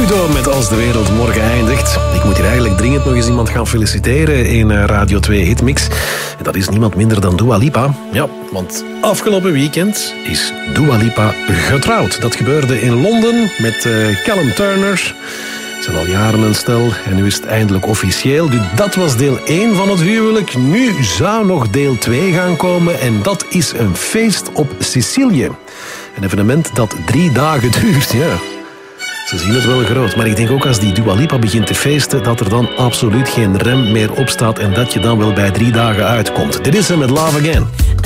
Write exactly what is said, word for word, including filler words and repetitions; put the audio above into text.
Udo met Als de wereld morgen eindigt. Ik moet hier eigenlijk dringend nog eens iemand gaan feliciteren in Radio twee Hitmix. En dat is niemand minder dan Dua Lipa. Ja, want afgelopen weekend is Dua Lipa getrouwd. Dat gebeurde in Londen met uh, Callum Turner. Ze zijn al jaren een stel en nu is het eindelijk officieel. Dus dat was deel één van het huwelijk. Nu zou nog deel twee gaan komen en dat is een feest op Sicilië. Een evenement dat drie dagen duurt, ja. Ze zien het wel groot, maar ik denk ook als die Dua Lipa begint te feesten, dat er dan absoluut geen rem meer op staat en dat je dan wel bij drie dagen uitkomt. Dit is ze met Love Again.